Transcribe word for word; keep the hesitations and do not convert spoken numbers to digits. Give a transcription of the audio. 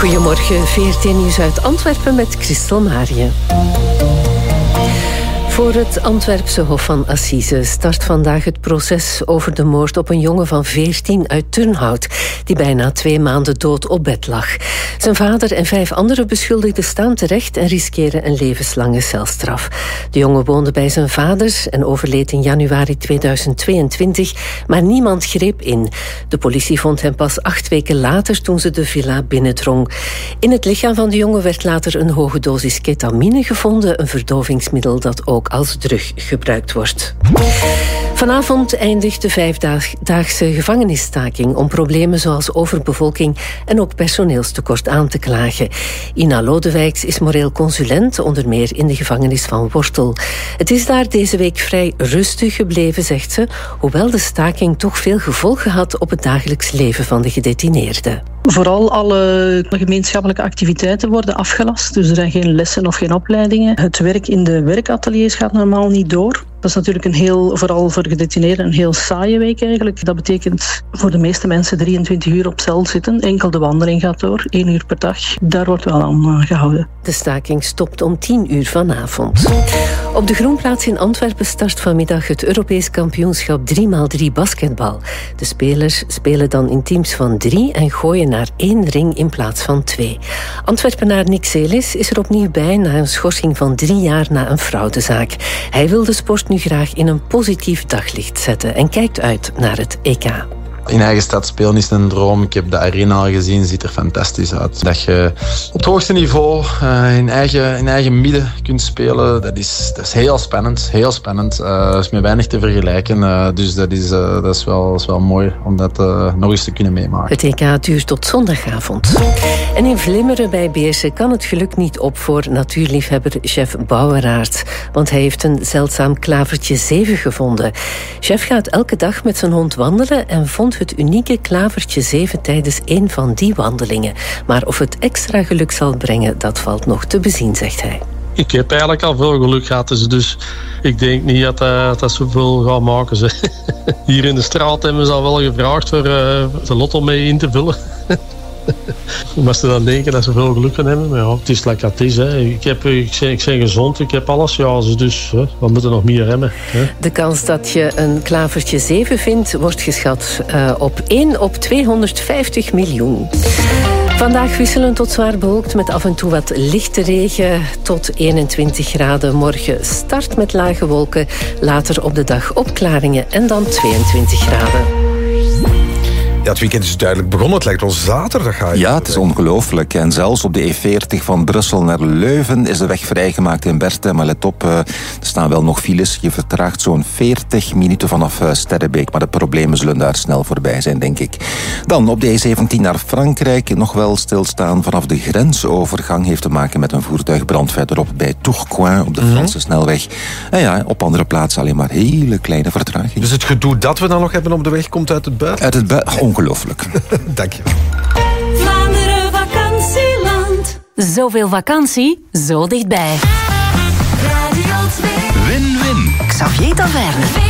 Goedemorgen, V R T Nieuws uit Antwerpen met Christel Marië. Voor het Antwerpse Hof van Assise start vandaag het proces over de moord op een jongen van veertien uit Turnhout, die bijna twee maanden dood op bed lag. Zijn vader en vijf andere beschuldigden staan terecht en riskeren een levenslange celstraf. De jongen woonde bij zijn vaders en overleed in januari tweeduizend tweeëntwintig, maar niemand greep in. De politie vond hem pas acht weken later toen ze de villa binnendrong. In het lichaam van de jongen werd later een hoge dosis ketamine gevonden, een verdovingsmiddel dat ook als drug gebruikt wordt. Vanavond eindigt de vijfdaagse gevangenisstaking om problemen zoals overbevolking en ook personeelstekort aan te klagen. Ina Lodewijks is moreel consulent, onder meer in de gevangenis van Wortel. Het is daar deze week vrij rustig gebleven, zegt ze, hoewel de staking toch veel gevolgen had op het dagelijks leven van de gedetineerden. Vooral alle gemeenschappelijke activiteiten worden afgelast. Dus er zijn geen lessen of geen opleidingen. Het werk in de werkateliers gaat normaal niet door. Dat is natuurlijk een heel, vooral voor gedetineerden, een heel saaie week eigenlijk. Dat betekent voor de meeste mensen drieëntwintig uur op cel zitten. Enkel de wandeling gaat door, één uur per dag. Daar wordt wel aan gehouden. De staking stopt om tien uur vanavond. Op de Groenplaats in Antwerpen start vanmiddag het Europees kampioenschap drie bij drie basketbal. De spelers spelen dan in teams van drie en gooien naar één ring in plaats van twee. Antwerpenaar Nick Selis is er opnieuw bij na een schorsing van drie jaar na een fraudezaak. Hij wil de sport nu graag in een positief daglicht zetten en kijkt uit naar het E K. In eigen stad spelen is een droom. Ik heb de arena al gezien, ziet er fantastisch uit. Dat je op het hoogste niveau uh, in, eigen, in eigen midden kunt spelen, dat is, dat is heel spannend. Heel spannend. Uh, er is met weinig te vergelijken. Uh, dus dat is, uh, dat, is wel, dat is wel mooi om dat uh, nog eens te kunnen meemaken. Het E K duurt tot zondagavond. En in Vlimmeren bij Beersen kan het geluk niet op voor natuurliefhebber chef Bouweraert. Want hij heeft een zeldzaam klavertje zeven gevonden. Chef gaat elke dag met zijn hond wandelen en vond het unieke klavertje zeven tijdens een van die wandelingen. Maar of het extra geluk zal brengen, dat valt nog te bezien, zegt hij. Ik heb eigenlijk al veel geluk gehad, dus ik denk niet dat dat, dat zoveel gaat maken. Ze. Hier in de straat hebben ze al wel gevraagd voor uh, de lotto mee in te vullen. Je moest dan denken dat ze veel geluk gaan hebben. Maar ja, het is lekker het is. Hè. Ik, heb, ik, ben, ik ben gezond, ik heb alles. Ja, dus hè, we moeten nog meer hebben. Hè. De kans dat je een klavertje zeven vindt wordt geschat uh, op één op tweehonderdvijftig miljoen. Vandaag wisselend tot zwaar bewolkt met af en toe wat lichte regen tot eenentwintig graden. Morgen start met lage wolken, later op de dag opklaringen en dan tweeëntwintig graden. Ja, het weekend is duidelijk begonnen. Het lijkt wel zaterdag. Ga je ja, het is ongelooflijk. En zelfs op de E veertig van Brussel naar Leuven is de weg vrijgemaakt in Berthe. Maar let op, er staan wel nog files. Je vertraagt zo'n veertig minuten vanaf Sterrebeek. Maar de problemen zullen daar snel voorbij zijn, denk ik. Dan op de E zeventien naar Frankrijk. Nog wel stilstaan vanaf de grensovergang. Heeft te maken met een voertuigbrand verderop bij Tourcoing op de Franse mm-hmm. snelweg. En ja, op andere plaatsen alleen maar hele kleine vertraging. Dus het gedoe dat we dan nog hebben op de weg komt uit het buitenland? Uit het buitenland. Ongelooflijk. Dank je. Vlaanderen vakantieland. Zoveel vakantie, zo dichtbij. Radio twee. Win-win. Xavier Taverne.